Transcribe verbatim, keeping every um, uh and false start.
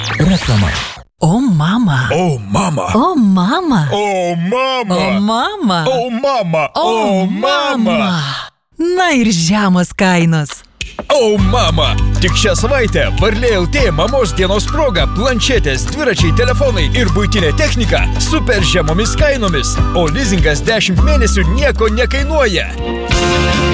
Reklama. O mama. O mama. O mama. O mama. O mama. O mama. O mama. Na ir žemos kainos. O mama. Tik šią savaitę Varlė L T mamos dienos proga planšetės, dviračiai, telefonai ir buitinė technika super žemomis kainomis, o lizingas dešimt mėnesių nieko nekainuoja.